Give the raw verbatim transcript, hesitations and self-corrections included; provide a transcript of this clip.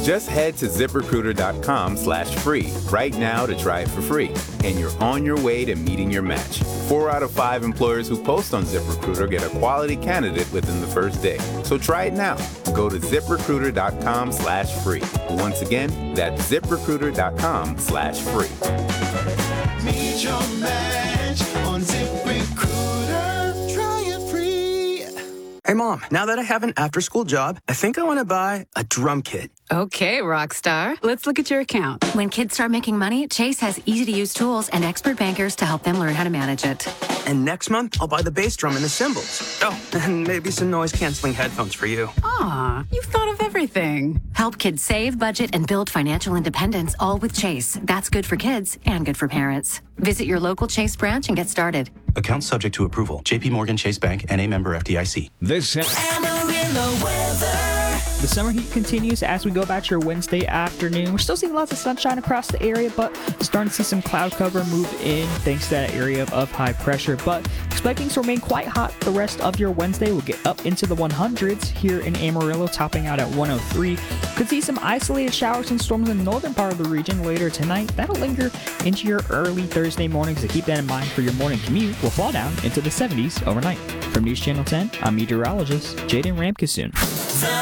Just head to ZipRecruiter.com slash free right now to try it for free. And you're on your way to meeting your match. Four out of five employers who post on ZipRecruiter get a quality candidate within the first day. So try it now. Go to ZipRecruiter.com slash free. Once again, that's ZipRecruiter.com slash free. Meet your match on ZipRecruiter. Try it free. Hey, Mom, now that I have an after-school job, I think I want to buy a drum kit. Okay, Rockstar. Let's look at your account. When kids start making money, Chase has easy-to-use tools and expert bankers to help them learn how to manage it. And next month, I'll buy the bass drum and the cymbals. Oh, and maybe some noise-canceling headphones for you. Aw, you've thought of everything. Help kids save, budget, and build financial independence, all with Chase. That's good for kids and good for parents. Visit your local Chase branch and get started. Account subject to approval. J P Morgan Chase Bank, N A member F D I C. This Amarillo weather. The summer heat continues as we go about your Wednesday afternoon. We're still seeing lots of sunshine across the area, but starting to see some cloud cover move in thanks to that area of, of high pressure. But expecting to remain quite hot the rest of your Wednesday. We'll get up into the hundreds here in Amarillo, topping out at one oh three. Could see some isolated showers and storms in the northern part of the region later tonight. That'll linger into your early Thursday morning, so keep that in mind for your morning commute. We'll fall down into the seventies overnight. From News Channel ten, I'm meteorologist Jaden Ramkissoon.